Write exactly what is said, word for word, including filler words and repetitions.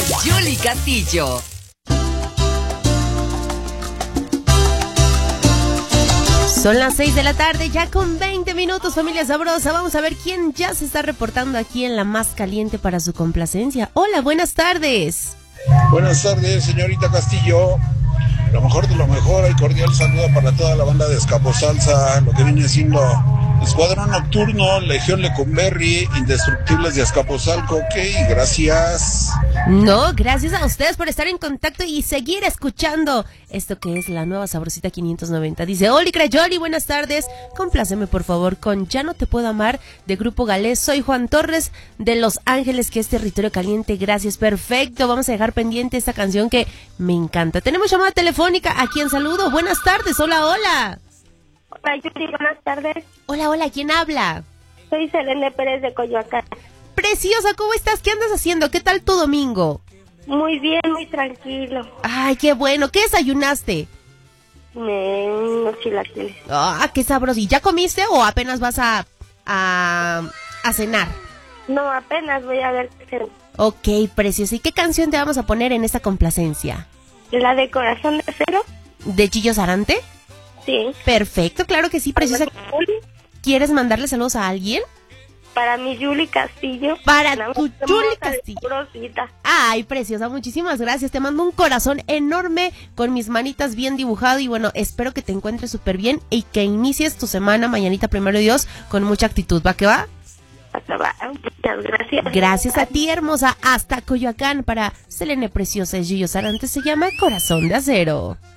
Yuli Castillo. Son las seis de la tarde, ya con veinte minutos, familia sabrosa. Vamos a ver quién ya se está reportando aquí en la más caliente para su complacencia. Hola, buenas tardes. Buenas tardes, señorita Castillo. Lo mejor de lo mejor, el cordial saludo para toda la banda de Escaposalsa, lo que viene siendo Escuadrón Nocturno, Legión Lecumberri, Indestructibles de Azcapotzalco. Ok, gracias. No, gracias a ustedes por estar en contacto y seguir escuchando esto que es la nueva Sabrosita quinientos noventa. Dice, Oli Crayoli, buenas tardes. Compláceme por favor con Ya no te puedo amar de Grupo Galés. Soy Juan Torres de Los Ángeles, que es territorio caliente. Gracias, perfecto. Vamos a dejar pendiente esta canción que me encanta. Tenemos llamada telefónica a quien saludo. Buenas tardes, hola, hola. Hola, Yuri, buenas tardes. Hola, hola, ¿quién habla? Soy Selene Pérez de Coyoacán. Preciosa, ¿cómo estás? ¿Qué andas haciendo? ¿Qué tal tu domingo? Muy bien, muy tranquilo. Ay, qué bueno. ¿Qué desayunaste? Me... unos chilaquiles. Ah, qué sabroso. ¿Y ya comiste o apenas vas a, a, a cenar? No, apenas voy a ver qué hacer. Ok, preciosa. ¿Y qué canción te vamos a poner en esta complacencia? ¿La de Corazón de Acero? ¿De Chillo Sarante? Sí. Perfecto, claro que sí, preciosa. ¿Quieres mandarle saludos a alguien? Para mi Yuli Castillo. Para tu Yuli Castillo. Sabrosita. Ay, preciosa, muchísimas gracias. Te mando un corazón enorme con mis manitas bien dibujado y bueno, espero que te encuentres súper bien y que inicies tu semana mañanita, primero Dios, con mucha actitud. ¿Va que va? Muchas gracias. Gracias a ti, hermosa. Hasta Coyoacán para Selene Preciosa y Gillo Sarante. Se llama Corazón de Acero.